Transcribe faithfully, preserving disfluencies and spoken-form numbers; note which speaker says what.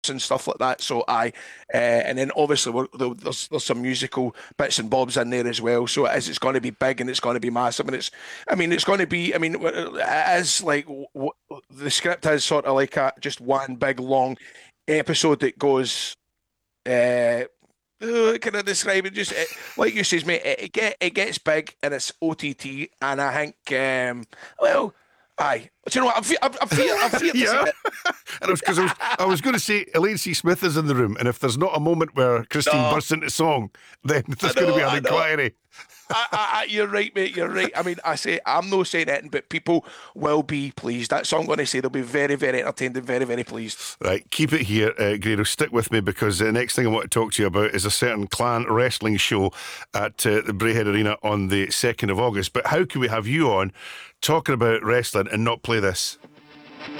Speaker 1: and stuff like that. So aye, uh, and then obviously we're, there's there's some musical bits and bobs in there as well. So it is, it's going to be big and it's going to be massive, and it's, I mean, it's going to be, I mean, it is like w w the script is sort of like a just one big long episode that goes. Uh, uh, can I describe it? Just it, like you says, mate. It, it get it gets big and it's O T T, and I think, um, well, aye. Do you know what? I'm fe I'm, I'm fear I'm fear to say
Speaker 2: Yeah.
Speaker 1: it.
Speaker 2: And it was because I was, I was going to say Elaine C. Smith is in the room, and if there's not a moment where Christine
Speaker 1: No,
Speaker 2: bursts into song, then
Speaker 1: I
Speaker 2: there's going to
Speaker 1: know,
Speaker 2: be an
Speaker 1: I know.
Speaker 2: inquiry.
Speaker 1: I, I, I, you're right, mate. You're right. I mean, I say I'm not saying anything, but people will be pleased. That's all I'm going to say. They'll be very, very entertained and very, very pleased.
Speaker 2: Right, keep it here, uh, Grado. Stick with me, because the next thing I want to talk to you about is a certain clan wrestling show at uh, the Braehead Arena on the second of August. But how can we have you on talking about wrestling and not play this?